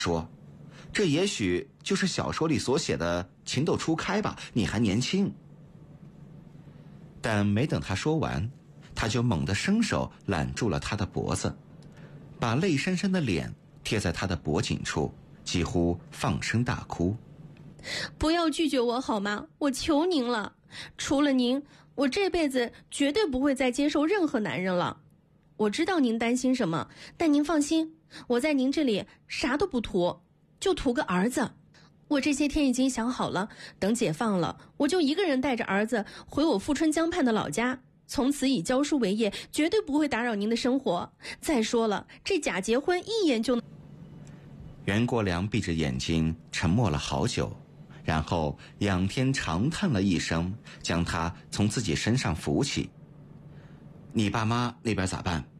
说，这也许就是小说里所写的情窦初开吧，你还年轻。但没等他说完，他就猛地伸手揽住了他的脖子，把泪潸潸的脸贴在他的脖颈处，几乎放声大哭。 不要拒绝我好吗？我求您了，除了您，我这辈子绝对不会再接受任何男人了。我知道您担心什么，但您放心，我在您这里啥都不图，就图个儿子。我这些天已经想好了，等解放了，我就一个人带着儿子回我富春江畔的老家，从此以教书为业，绝对不会打扰您的生活。再说了，这假结婚一眼就能…… 袁国良闭着眼睛沉默了好久，然后仰天长叹了一声，将他从自己身上扶起。你爸妈那边咋办？